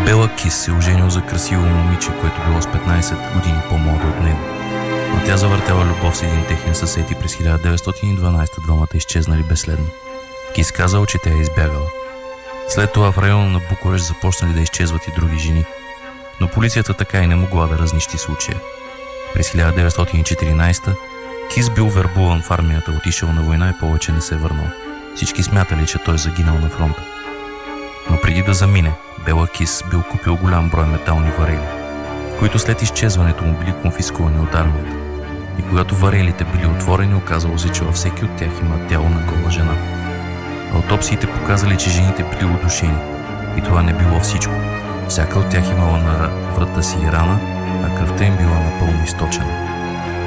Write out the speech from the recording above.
Бела Кис се оженил за красиво момиче, което било с 15 години по-младо от него. Но тя завъртяла любов с един техен съсед и през 1912 двамата изчезнали безследно. Кис казал, че тя е избягала. След това в района на Букурещ започнали да изчезват и други жени, но полицията така и не могла да разнищи случая. През 1914 Кис бил вербуван в армията, отишъл на война и повече не се върнал. Всички смятали, че той загинал на фронта. Но преди да замине, Бела Кис бил купил голям брой метални варели, които след изчезването му били конфискувани от армията. И когато варелите били отворени, оказало се, че във всеки от тях има тяло на гола жена. Аутопсиите показали, че жените били удушени. И това не било всичко. Всяка от тях имала на врата си рана, а кръвта им била напълно източена.